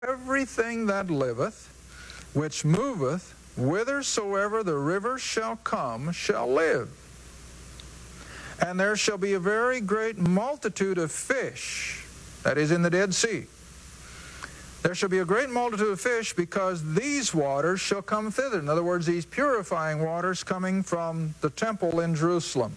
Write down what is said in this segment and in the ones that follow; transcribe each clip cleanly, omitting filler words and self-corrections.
everything that liveth, which moveth, whithersoever the rivers shall come, shall live. And there shall be a very great multitude of fish, that is in the Dead Sea. There shall be a great multitude of fish, because these waters shall come thither. In other words, these purifying waters coming from the temple in Jerusalem.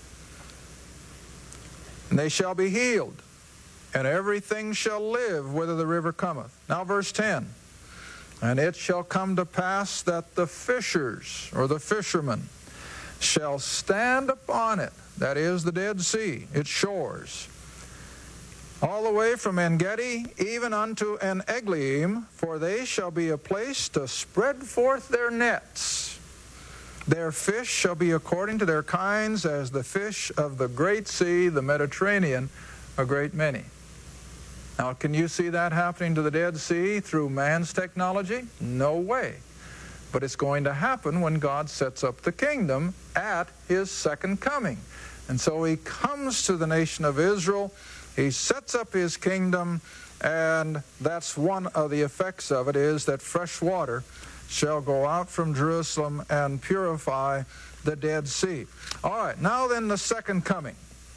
And they shall be healed, and everything shall live whither the river cometh. Now verse 10. And it shall come to pass that the fishers, or the fishermen, shall stand upon it, that is the Dead Sea, its shores, all the way from En-gedi even unto En-eglaim, for they shall be a place to spread forth their nets. Their fish shall be according to their kinds, as the fish of the great sea, the Mediterranean, a great many. Now, can you see that happening to the Dead Sea through man's technology? No way. But it's going to happen when God sets up the kingdom at His second coming. And so He comes to the nation of Israel, He sets up His kingdom, and that's one of the effects of it, is that fresh water shall go out from Jerusalem and purify the Dead Sea. All right, now then the second coming.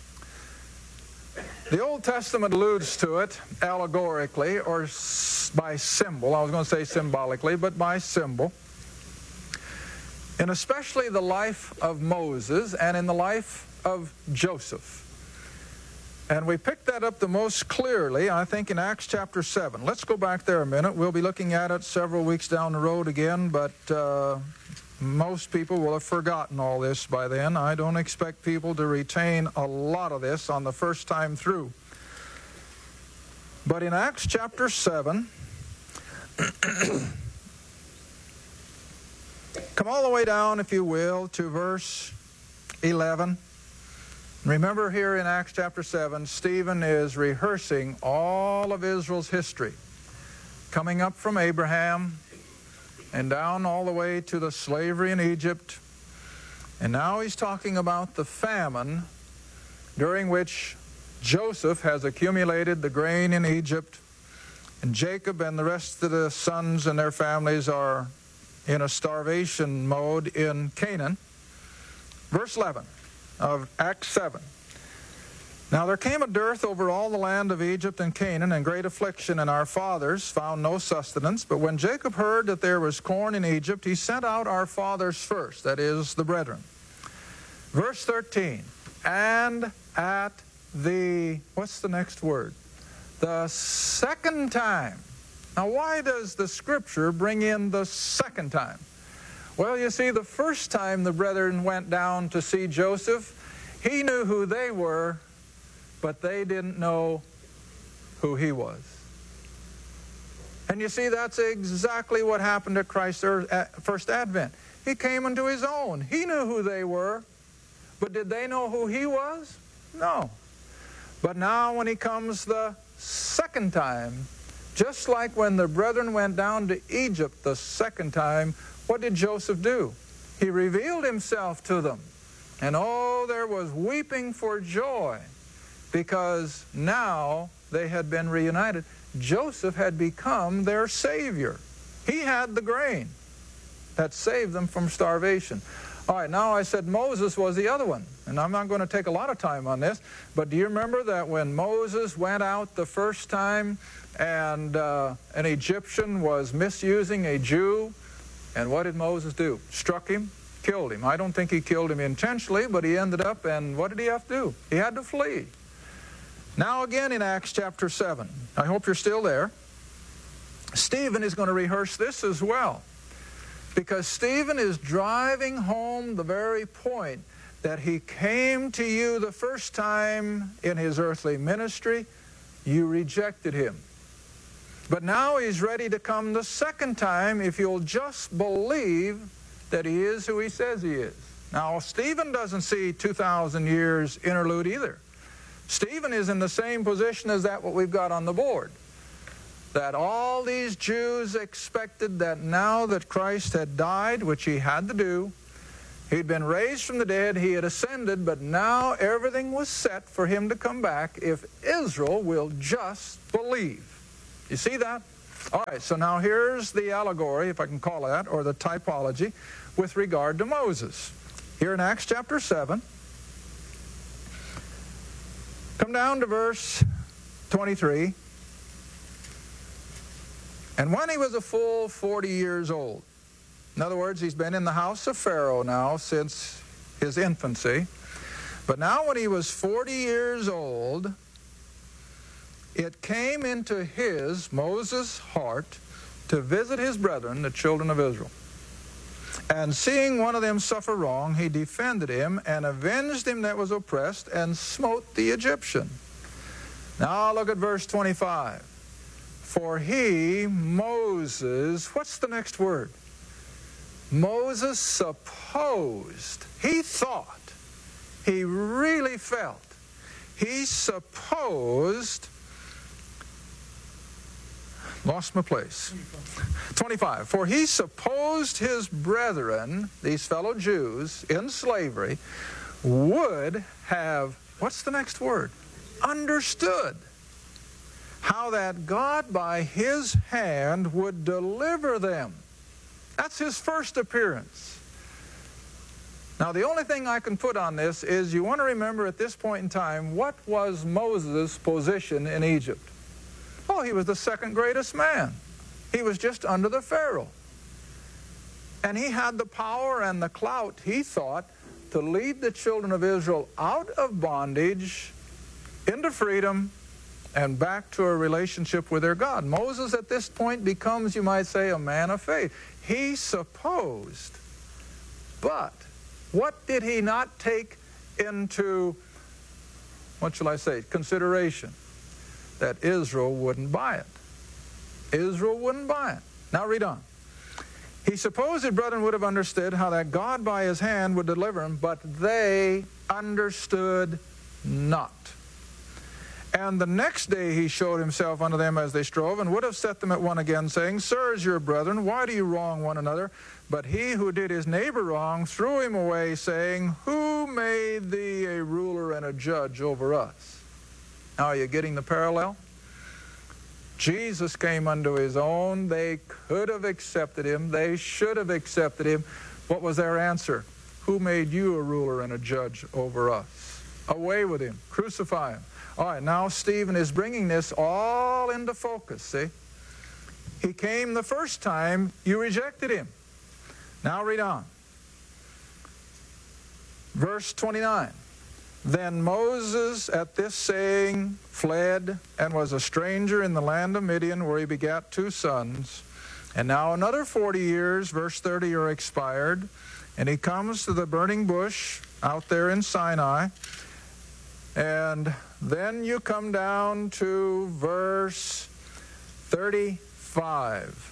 The Old Testament alludes to it allegorically, or by symbol. I was going to say symbolically, but by symbol. And especially the life of Moses and in the life of Joseph. And we pick that up the most clearly, I think, in Acts chapter 7. Let's go back there a minute. We'll be looking at it several weeks down the road again, but most people will have forgotten all this by then. I don't expect people to retain a lot of this on the first time through. But in Acts chapter 7, come all the way down, if you will, to verse 11. Remember, here in Acts chapter 7, Stephen is rehearsing all of Israel's history, coming up from Abraham and down all the way to the slavery in Egypt. And now he's talking about the famine during which Joseph has accumulated the grain in Egypt, and Jacob and the rest of the sons and their families are in a starvation mode in Canaan. Verse 11 of Acts 7. Now there came a dearth over all the land of Egypt and Canaan, and great affliction, and our fathers found no sustenance. But when Jacob heard that there was corn in Egypt, he sent out our fathers first, that is, the brethren. Verse 13, and at the, what's the next word? The second time. Now why does the Scripture bring in the second time? Well, you see, the first time the brethren went down to see Joseph, he knew who they were, but they didn't know who he was. And you see, that's exactly what happened at Christ's first advent. He came into his own. He knew who they were, but did they know who he was? No. But now when he comes the second time, just like when the brethren went down to Egypt the second time, what did Joseph do? He revealed himself to them. And oh, there was weeping for joy, because now they had been reunited. Joseph had become their Savior. He had the grain that saved them from starvation. All right, now I said Moses was the other one. And I'm not going to take a lot of time on this, but do you remember that when Moses went out the first time and an Egyptian was misusing a Jew, and what did Moses do? Struck him, killed him. I don't think he killed him intentionally, but he ended up, and what did he have to do? He had to flee. Now again in Acts chapter 7, I hope you're still there, Stephen is going to rehearse this as well, because Stephen is driving home the very point that he came to you the first time in his earthly ministry. You rejected him. But now he's ready to come the second time if you'll just believe that he is who he says he is. Now, Stephen doesn't see 2,000 years interlude either. Stephen is in the same position as that what we've got on the board. That all these Jews expected that now that Christ had died, which he had to do, he'd been raised from the dead, he had ascended, but now everything was set for him to come back if Israel will just believe. You see that? All right, so now here's the allegory, if I can call that, or the typology, with regard to Moses. Here in Acts chapter 7, come down to verse 23. And when he was a full 40 years old, in other words, he's been in the house of Pharaoh now since his infancy, but now when he was 40 years old, it came into Moses' heart, to visit his brethren, the children of Israel. And seeing one of them suffer wrong, he defended him, and avenged him that was oppressed, and smote the Egyptian. Now look at verse 25. For he, Moses, what's the next word? Moses supposed, he thought, he really felt, he supposed, lost my place. 25. For he supposed his brethren, these fellow Jews in slavery, would have, what's the next word? Understood how that God by his hand would deliver them. That's his first appearance. Now the only thing I can put on this is you want to remember at this point in time, what was Moses' position in Egypt? Oh, he was the second greatest man. He was just under the Pharaoh. And he had the power and the clout, he thought, to lead the children of Israel out of bondage into freedom and back to a relationship with their God. Moses at this point becomes, you might say, a man of faith. He supposed, but what did he not take into, what shall I say, consideration? That Israel wouldn't buy it. Israel wouldn't buy it. Now read on. He supposed his brethren would have understood how that God by his hand would deliver him, but they understood not. And the next day he showed himself unto them as they strove, and would have set them at one again, saying, Sirs, your brethren, why do you wrong one another? But he who did his neighbor wrong threw him away, saying, Who made thee a ruler and a judge over us? Now, are you getting the parallel? Jesus came unto his own. They could have accepted him. They should have accepted him. What was their answer? Who made you a ruler and a judge over us? Away with him. Crucify him. All right, now Stephen is bringing this all into focus, see? He came the first time, you rejected him. Now read on. Verse 29. Then Moses at this saying fled, and was a stranger in the land of Midian, where he begat 2 sons. And now another 40 years, verse 30, are expired, and he comes to the burning bush out there in Sinai. And then you come down to verse 35.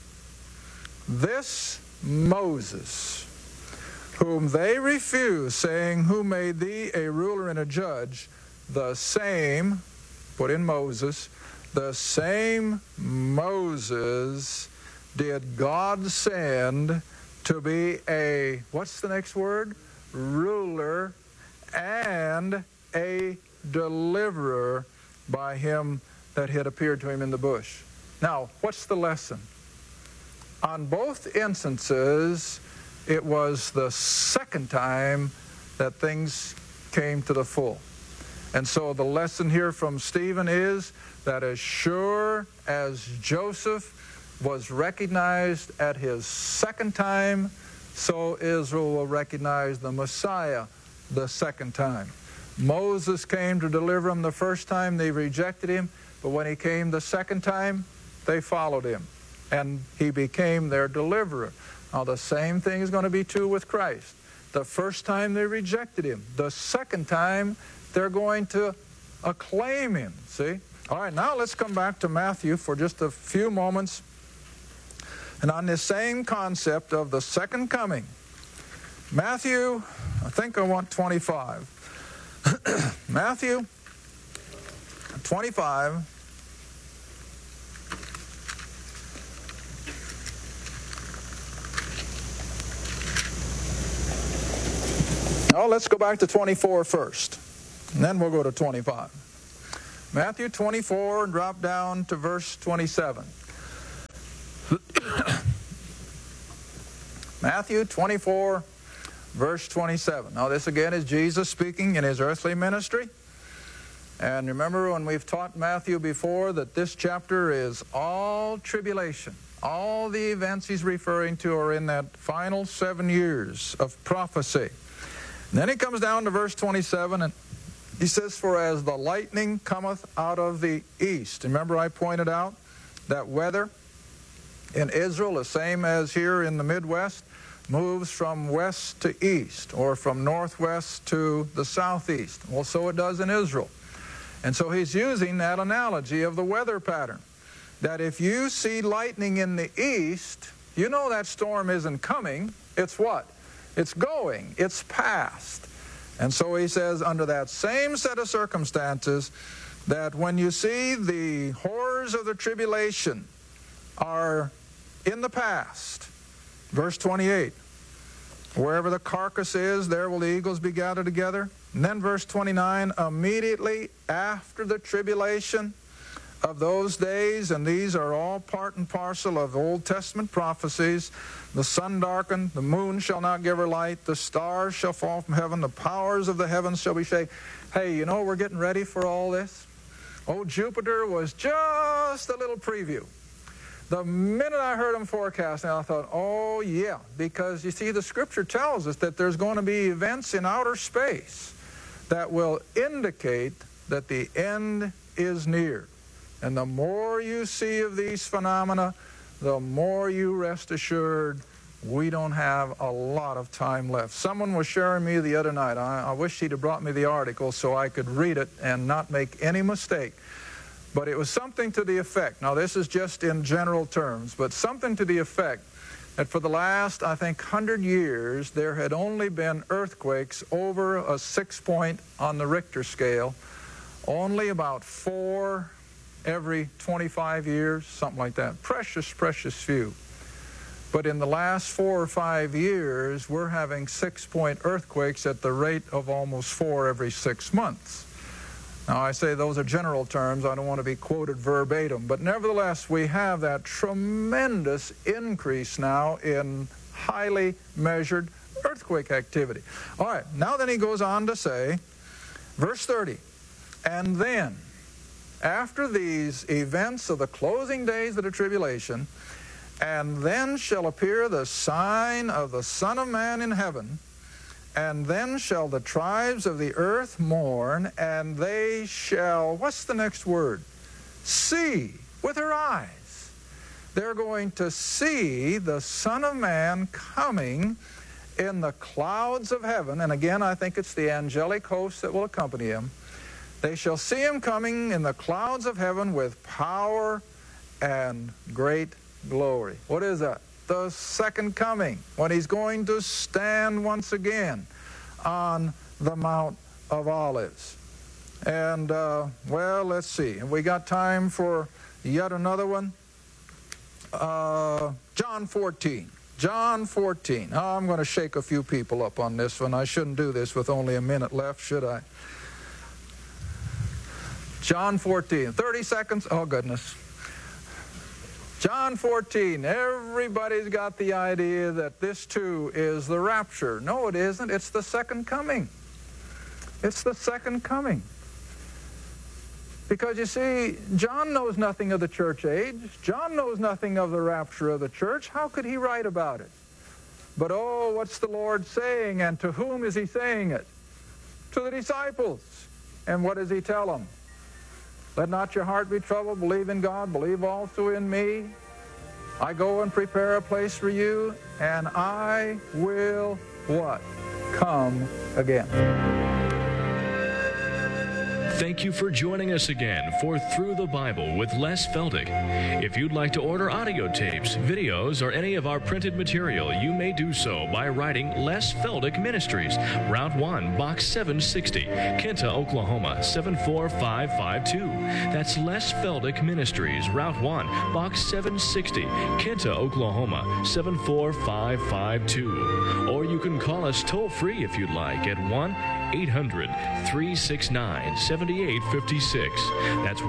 This Moses, whom they refuse, saying, Who made thee a ruler and a judge? The same, put in Moses, the same Moses did God send to be a, what's the next word? Ruler and a deliverer by him that had appeared to him in the bush. Now, what's the lesson? On both instances, it was the second time that things came to the full. And so the lesson here from Stephen is that as sure as Joseph was recognized at his second time, so Israel will recognize the Messiah the second time. Moses came to deliver them the first time, they rejected him, but when he came the second time, they followed him, and he became their deliverer. Now the same thing is going to be true with Christ. The first time they rejected him, the second time they're going to acclaim him, see? All right, now let's come back to Matthew for just a few moments, and on this same concept of the second coming. Matthew, I think I want 25. Matthew 25. Now let's go back to 24 first, and then we'll go to 25. Matthew 24, and drop down to verse 27. Matthew 24, verse 27. Now this again is Jesus speaking in his earthly ministry. And remember when we've taught Matthew before that this chapter is all tribulation. All the events he's referring to are in that final 7 years of prophecy. And then he comes down to verse 27 and he says, "For as the lightning cometh out of the east." Remember I pointed out that weather in Israel, the same as here in the Midwest, moves from west to east or from northwest to the southeast. Well, so it does in Israel. And so he's using that analogy of the weather pattern, that if you see lightning in the east, you know that storm isn't coming. It's what? It's going. It's past. And so he says, under that same set of circumstances, that when you see the horrors of the tribulation are in the past, verse 28, wherever the carcass is, there will the eagles be gathered together. And then verse 29, immediately after the tribulation of those days, and these are all part and parcel of Old Testament prophecies, the sun darkened, the moon shall not give her light, the stars shall fall from heaven, the powers of the heavens shall be shaken. Hey, you know we're getting ready for all this? Oh, Jupiter was just a little preview. The minute I heard him forecasting, I thought, oh yeah, because you see the scripture tells us that there's going to be events in outer space that will indicate that the end is near. And the more you see of these phenomena, the more you rest assured we don't have a lot of time left. Someone was sharing me the other night. I wish he'd have brought me the article so I could read it and not make any mistake. But it was something to the effect, now this is just in general terms, but something to the effect that for the last, I think, 100 years, there had only been earthquakes over a 6-point on the Richter scale, only about 4 every 25 years, something like that. Precious, precious few. But in the last 4 or 5 years, we're having 6-point earthquakes at the rate of almost 4 every 6 months. Now, I say those are general terms. I don't want to be quoted verbatim. But nevertheless, we have that tremendous increase now in highly measured earthquake activity. All right, now then he goes on to say, verse 30, and then, after these events of the closing days of the tribulation, and then shall appear the sign of the Son of Man in heaven, and then shall the tribes of the earth mourn, and they shall, what's the next word? See with their eyes. They're going to see the Son of Man coming in the clouds of heaven. And again, I think it's the angelic host that will accompany him. They shall see him coming in the clouds of heaven with power and great glory. What is that? The second coming, when he's going to stand once again on the Mount of Olives. And, well, let's see. Have we got time for yet another one? John 14. John 14. Oh, I'm going to shake a few people up on this one. I shouldn't do this with only a minute left, should I? John 14. 30 seconds? Oh, goodness. John 14, everybody's got the idea that this too is the rapture. No, it isn't. It's the second coming. It's the second coming. Because you see, John knows nothing of the church age. John knows nothing of the rapture of the church. How could he write about it? But oh, what's the Lord saying, and to whom is he saying it? To the disciples. And what does he tell them? Let not your heart be troubled. Believe in God. Believe also in me. I go and prepare a place for you, and I will, what? Come again. Thank you for joining us again for Through the Bible with Les Feldick. If you'd like to order audio tapes, videos, or any of our printed material, you may do so by writing Les Feldick Ministries, Route 1, Box 760, Kinta, Oklahoma, 74552. That's Les Feldick Ministries, Route 1, Box 760, Kinta, Oklahoma, 74552. Or you can call us toll-free if you'd like at 1-800-369-7445. 7856. That's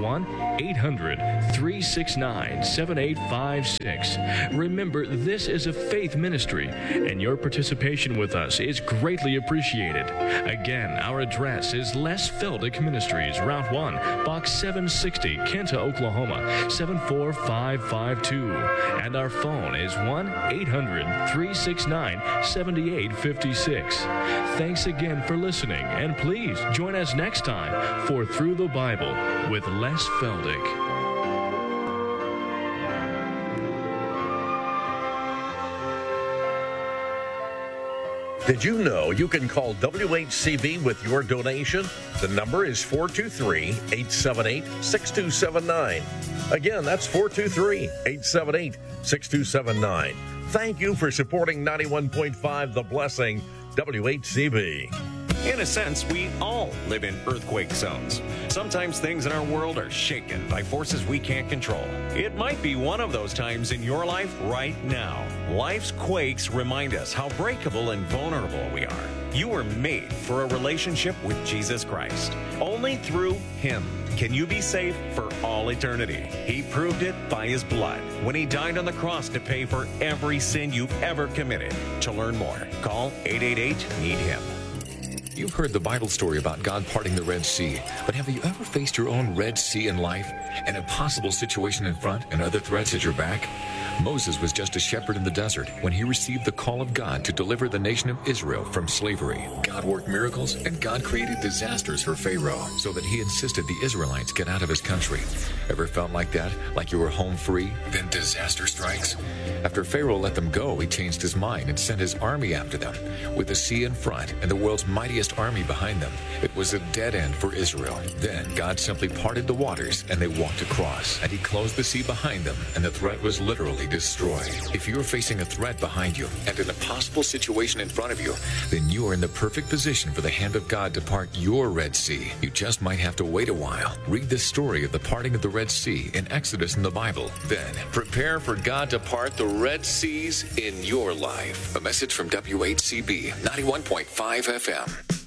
1-800-369-7856. Remember, this is a faith ministry, and your participation with us is greatly appreciated. Again, our address is Les Feldick Ministries, Route 1, Box 760, Kenta, Oklahoma, 74552. And our phone is 1-800-369-7856. Thanks again for listening, and please join us next time for Through the Bible with Les Feldick. Did you know you can call WHCB with your donation? The number is 423-878-6279. Again, that's 423-878-6279. Thank you for supporting 91.5 The Blessing, WHCB. In a sense, we all live in earthquake zones. Sometimes things in our world are shaken by forces we can't control. It might be one of those times in your life right now. Life's quakes remind us how breakable and vulnerable we are. You were made for a relationship with Jesus Christ. Only through Him can you be safe for all eternity. He proved it by His blood when He died on the cross to pay for every sin you've ever committed. To learn more, call 888-NEED-HIM. You've heard the Bible story about God parting the Red Sea, but have you ever faced your own Red Sea in life? An impossible situation in front and other threats at your back? Moses was just a shepherd in the desert when he received the call of God to deliver the nation of Israel from slavery. God worked miracles, and God created disasters for Pharaoh so that he insisted the Israelites get out of his country. Ever felt like that? Like you were home free, then disaster strikes? After Pharaoh let them go, he changed his mind and sent his army after them. With the sea in front and the world's mightiest army behind them, it was a dead end for Israel. Then God simply parted the waters and they walked across, and He closed the sea behind them, and the threat was literally destroyed. If you're facing a threat behind you and an impossible situation in front of you, then you are in the perfect position for the hand of God to part your Red Sea. You just might have to wait a while. Read the story of the parting of the Red Sea in Exodus in the Bible. Then prepare for God to part the Red Seas in your life. A message from WHCB 91.5 FM.